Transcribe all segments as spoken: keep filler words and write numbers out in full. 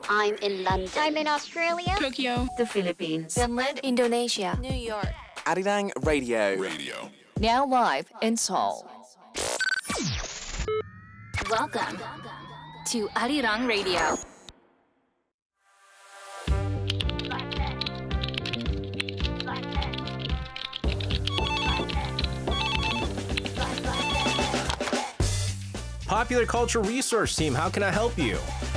I'm in London. I'm in Australia. Tokyo. The Philippines. Finland. Indonesia. New York. Arirang Radio. Radio. Now live in Seoul. Welcome to Arirang Radio. Popular Culture Research Team, how can I help you?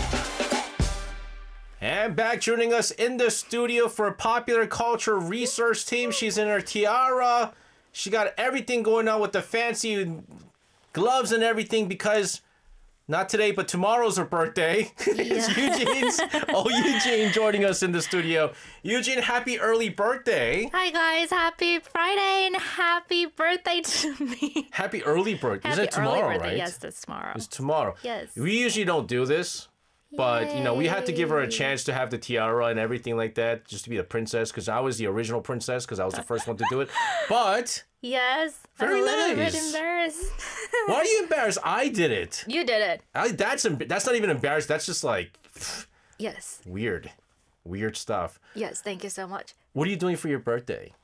And back joining us in the studio for Popular Culture Research Team. She's in her tiara. She got everything going on with the fancy gloves and everything because not today, but tomorrow's her birthday. It's Eugene's. Oh, Eugene joining us in the studio. Eugene, happy early birthday. Hi guys, happy Friday and happy birthday to me. Happy early birthday. Happy Is it tomorrow, early birthday. right? Yes, that's tomorrow. It's tomorrow. Yes. We usually don't do this. But, you know, we had to give her a chance to have the tiara and everything like that, just to be the princess, because I was the original princess, because I was the first one to do it. But, Yes, Very I'm a little nice. bit embarrassed. why are you embarrassed? I did it. You did it. I, that's emb- that's not even embarrassed. That's just like Yes, weird. Weird stuff. yes, thank you so much. What are you doing for your birthday?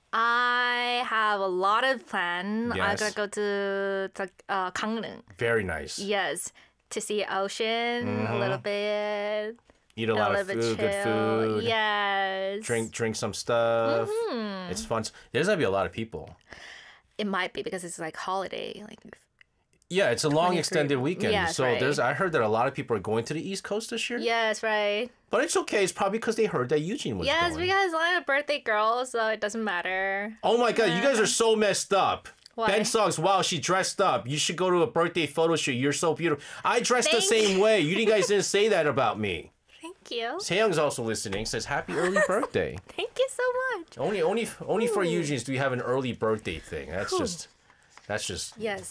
I have a lot of plan. I'm Yes. gonna go to, to uh, Gangneung. Very nice. Yes, to see ocean a little bit. Eat a A lot little of bit food, good chill. food. Yes. Drink drink some stuff. Mm-hmm. It's fun. There's gonna be a lot of people. It might be because it's like holiday. Like Yeah, it's a long twenty-three. extended weekend. Yes, so right. there's I heard that a lot of people are going to the East Coast this year. yes, right. But it's okay. It's probably because they heard that Eugene was Yes, going. because I'm a birthday girl, so it doesn't matter. Oh my god, you guys are so messed up. Why? Ben Suggs, wow, she dressed up. You should go to a birthday photo shoot. You're so beautiful. I dressed the Thank same way. You guys didn't say that about me. Thank you. Taeyong's also listening. Says happy early birthday. Thank you so much. only, only, only for Ooh. Eugene's do we have an early birthday thing. That's Ooh. just, that's just. Yes.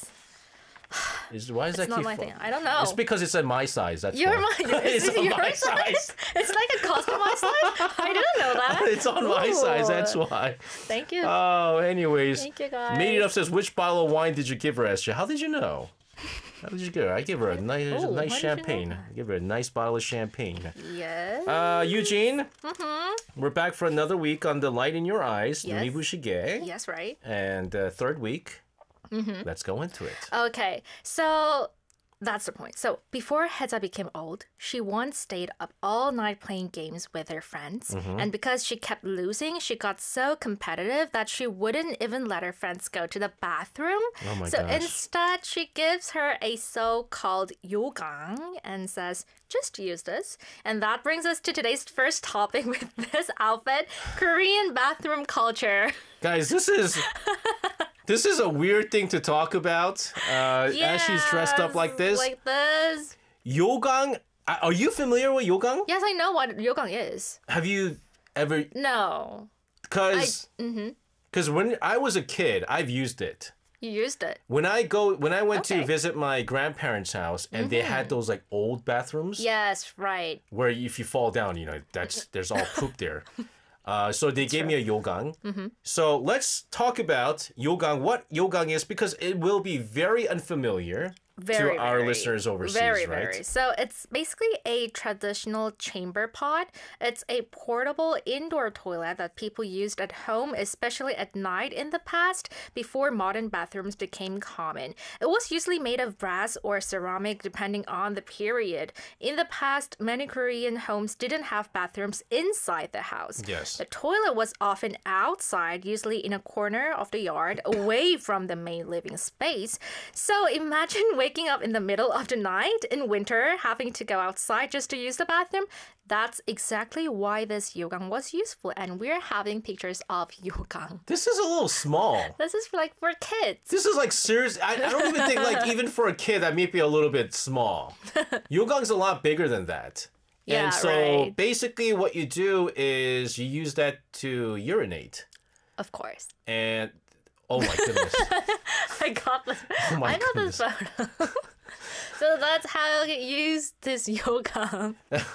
Is, why is It's that not keep my fu- thing. I don't know. It's because it's at my size. That's You're why. my it's on your my size? size. It's like a customized size? I didn't know that. It's on my Ooh. size. That's why. Thank you. Oh, anyways. Thank you, guys. Made It Up says, which bottle of wine did you give her, Esther? How did you know? How did you give her? I give her a nice, Oh, nice how did you know champagne. that? I give her a nice bottle of champagne. yes. Uh, Eugene, mm-hmm. we're back for another week on The Light in Your Eyes, Yes. Nuri Bushige. yes, right. And uh, third week, Mm-hmm. let's go into it. Okay, so that's the point. So before Heza became old, she once stayed up all night playing games with her friends. Mm-hmm. And because she kept losing, she got so competitive that she wouldn't even let her friends go to the bathroom. Oh my so gosh. instead, she gives her a so-called yogang and says, just use this. And that brings us to today's first topic with this outfit, Korean bathroom culture. Guys, this is... This is a weird thing to talk about uh, as she's dressed up like this. Like this. Yogang, uh, are you familiar with yogang? Yes, I know what yogang is. Have you ever... No. Because mm-hmm. because when I was a kid, I've used it. You used it. When I go when I went Okay. to visit my grandparents' house and they had those like old bathrooms Yes, right. where if you fall down, you know, that's there's all poop there. Uh, so they gave me a yogang. Mm-hmm. So let's talk about yogang, what yogang is, because it will be very unfamiliar Very, to our very, listeners overseas, very, right? very. So it's basically a traditional chamber pot. It's a portable indoor toilet that people used at home, especially at night in the past, before modern bathrooms became common. It was usually made of brass or ceramic, depending on the period. In the past, many Korean homes didn't have bathrooms inside the house. Yes. The toilet was often outside, usually in a corner of the yard, away from the main living space. So imagine waking up in the middle of the night in winter, having to go outside just to use the bathroom. That's exactly why this yogang was useful, and we're having pictures of yogang. This is a little small. This is for, like for kids. This is like serious. I, I don't even think like even for a kid that may be a little bit small. Yogang's a lot bigger than that. Yeah, and so right. basically what you do is you use that to urinate. Of course. And oh my goodness. I got this. Oh my I got goodness. this photo. So that's how you use this yogang.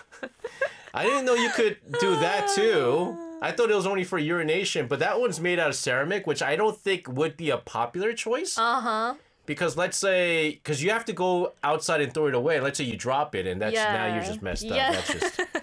I didn't know you could do that too. I thought it was only for urination, but that one's made out of ceramic, which I don't think would be a popular choice. Uh-huh. Because let's say, because you have to go outside and throw it away. Let's say you drop it, and that's now you're Yeah. just messed up. Yeah. That's just.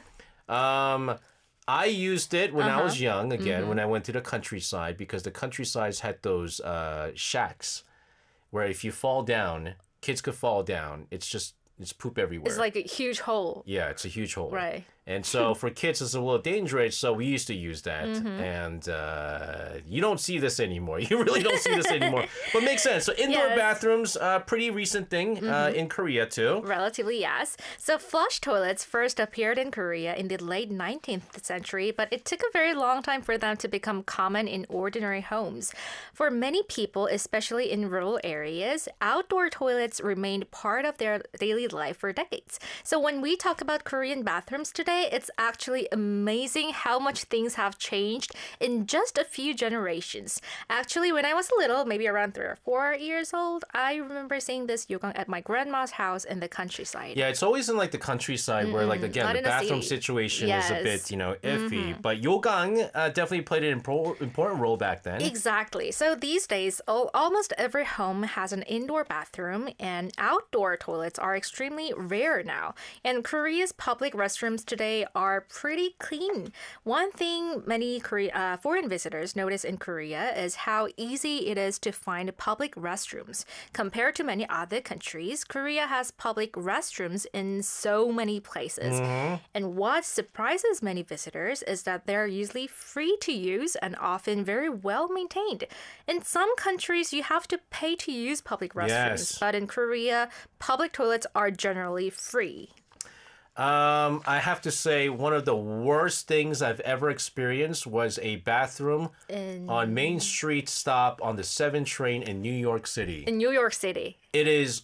Um, I used it when I was young, again, when I went to the countryside, because the countryside had those uh, shacks where if you fall down, kids could fall down. It's just, it's poop everywhere. It's like a huge hole. Yeah, it's a huge hole. Right. And so for kids, it's a little dangerous. So we used to use that. Mm-hmm. And uh, you don't see this anymore. You really don't see this anymore. But makes sense. So indoor Yes. bathrooms, uh, pretty recent thing Mm-hmm. uh, in Korea too. Relatively, yes. So flush toilets first appeared in Korea in the late nineteenth century, but it took a very long time for them to become common in ordinary homes. For many people, especially in rural areas, outdoor toilets remained part of their daily life for decades. So when we talk about Korean bathrooms today, it's actually amazing how much things have changed in just a few generations. Actually, when I was little, maybe around three or four years old, I remember seeing this yogang at my grandma's house in the countryside. Yeah, it's always in like the countryside where like again Not the in the bathroom city. situation is a Yes. bit, you know, iffy. But yogang uh, definitely played an impor- important role back then. Exactly. So these days, al- almost every home has an indoor bathroom, and outdoor toilets are extremely rare now. And Korea's public restrooms today are pretty clean. One thing many Korea, uh, foreign visitors notice in Korea is how easy it is to find public restrooms. Compared to many other countries, Korea has public restrooms in so many places. And what surprises many visitors is that they're usually free to use and often very well maintained. In some countries, you have to pay to use public restrooms, Yes. but in Korea, public toilets are generally free. Um, I have to say one of the worst things I've ever experienced was a bathroom In, on Main Street stop on the seven train in New York City. in New York City. It is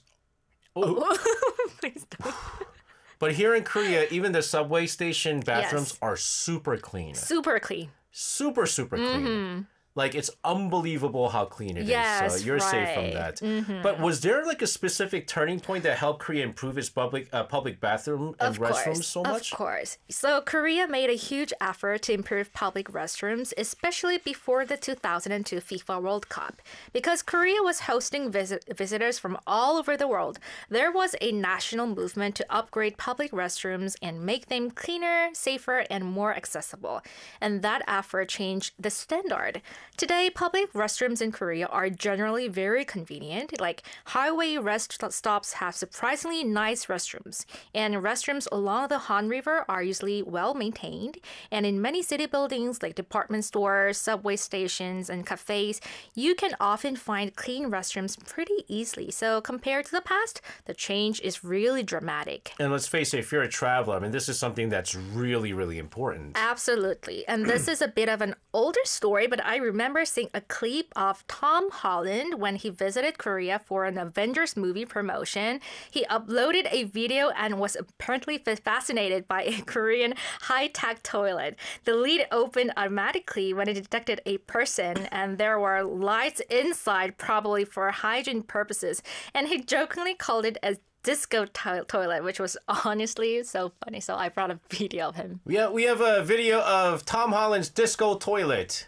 Please don't. But here in Korea, even the subway station bathrooms Yes. are super clean. Super clean. Super, super clean. Like, it's unbelievable how clean it is. Yes, So you're safe from right. that. But was there like a specific turning point that helped Korea improve its public uh, public bathroom and Of restrooms course, so much? Of course. So Korea made a huge effort to improve public restrooms, especially before the two thousand two FIFA World Cup. Because Korea was hosting visit- visitors from all over the world, there was a national movement to upgrade public restrooms and make them cleaner, safer, and more accessible. And that effort changed the standard. Today, public restrooms in Korea are generally very convenient. Like, highway rest stops have surprisingly nice restrooms, and restrooms along the Han River are usually well maintained. And in many city buildings, like department stores, subway stations, and cafes, you can often find clean restrooms pretty easily. So, compared to the past, the change is really dramatic. And let's face it, if you're a traveler, I mean, this is something that's really, really important. Absolutely. And this is a bit of an older story, but I remember seeing a clip of Tom Holland when he visited Korea for an Avengers movie promotion. He uploaded a video and was apparently fa- fascinated by a Korean high-tech toilet. The lid opened automatically when it detected a person, and there were lights inside, probably for hygiene purposes. And he jokingly called it a disco to- toilet, which was honestly so funny. So I brought a video of him. Yeah, we have a video of Tom Holland's disco toilet.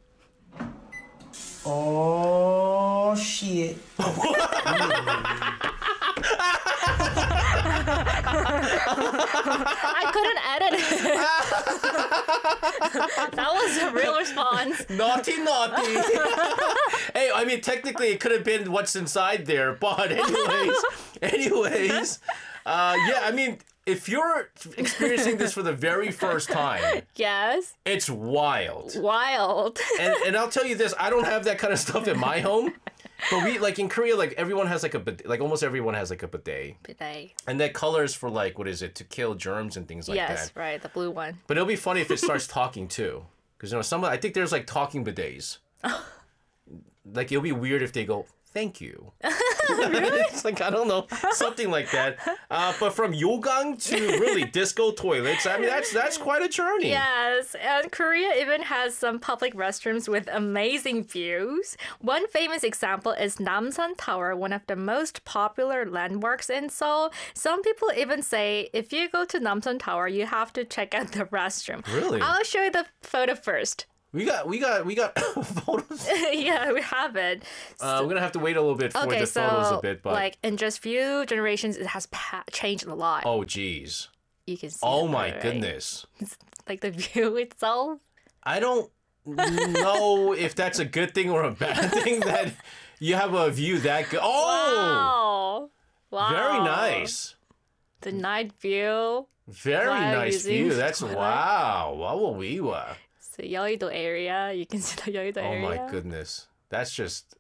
Oh shit. I couldn't edit it. That was a real response. Naughty, naughty. Hey, I mean, technically, it could have been what's inside there, but anyways, anyways, uh, yeah, I mean, if you're experiencing this for the very first time, Yes. it's wild. Wild. And, and I'll tell you this, I don't have that kind of stuff in my home. But we, like in Korea, like everyone has like a bidet, like almost everyone has like a bidet. Bidet. And that colors for like, what is it, to kill germs and things like Yes, that. right. The blue one. But it'll be funny if it starts talking too. Because, you know, some, I think there's like talking bidets. Like, it'll be weird if they go, thank you. It's like, I don't know, something like that. Uh, but from yogang to really disco toilets, I mean, that's that's quite a journey. Yes, and Korea even has some public restrooms with amazing views. One famous example is Namsan Tower, one of the most popular landmarks in Seoul. Some people even say if you go to Namsan Tower, you have to check out the restroom. Really? I'll show you the photo first. We got, we got, we got photos. Yeah, we have it. Uh, we're gonna have to wait a little bit for Okay, the so photos a bit, but like in just few generations, it has pa- changed a lot. oh geez, you can see. Oh it, my right? goodness. Like the view itself. I don't know if that's a good thing or a bad thing that you have a view that good. Oh, Wow. Wow. very nice. The night view. Very While nice using view. the That's toilet. wow. Wawawiwa. So Yeouido area. You can see the Yeouido Oh area. my goodness. That's just.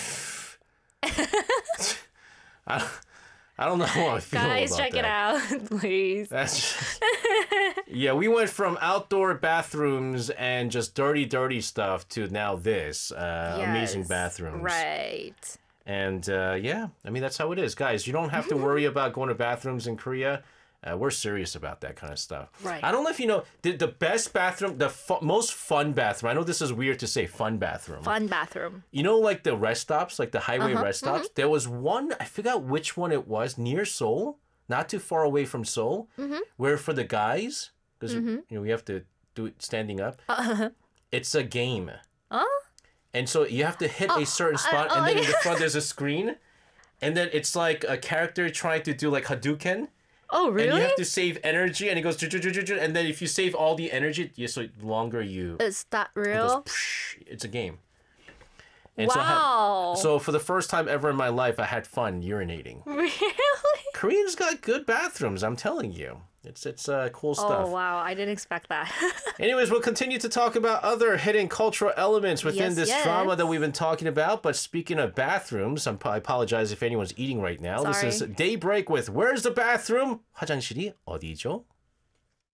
I, I don't know how I feel Guys, about check that. it out, please. That's just... Yeah, we went from outdoor bathrooms and just dirty, dirty stuff to now this uh, amazing Yes, bathrooms. Right. And uh, yeah, I mean, that's how it is. Guys, you don't have to worry about going to bathrooms in Korea. Uh, we're serious about that kind of stuff. Right. I don't know if you know, the, the best bathroom, the fu- most fun bathroom, I know this is weird to say, fun bathroom. Fun bathroom. You know, like the rest stops, like the highway Uh-huh, rest stops? There was one, I forgot which one it was, near Seoul, not too far away from Seoul, Mm-hmm. where for the guys, because you know we have to do it standing up, Uh-huh. it's a game. Huh? And so you have to hit a certain spot, oh, and then in yeah. the front there's a screen, and then it's like a character trying to do like Hadouken. Oh, And really? you have to save energy, and it goes, "Ju-ju-ju-ju-ju," and then if you save all the energy, you so longer you. Is that It goes, real? "Psh," it's a game. And so, I had- Wow. so for the first time ever in my life, I had fun urinating. Really? Koreans got good bathrooms, I'm telling you. It's it's uh, cool stuff. Oh, wow. I didn't expect that. Anyways, we'll continue to talk about other hidden cultural elements within Yes, this yes. drama that we've been talking about. But speaking of bathrooms, I'm, I apologize if anyone's eating right now. This is Sorry. Daybreak with Where's the Bathroom? 화장실이 어디죠?